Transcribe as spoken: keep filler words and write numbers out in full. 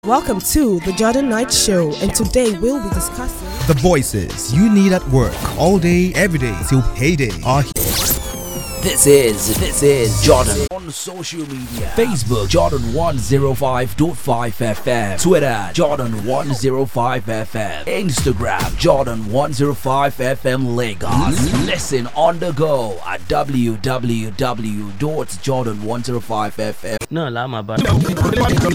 Welcome to the Jordan Knight Show, and today we'll be discussing the voices you need at work all day, every day till payday are here. This is this is Jordan on social media. Facebook Jordan one oh five point five F M, Twitter Jordan one oh five F M, Instagram Jordan one oh five F M Lagos. Listen on the go at w w w dot jordan one oh five F M. No, lama, but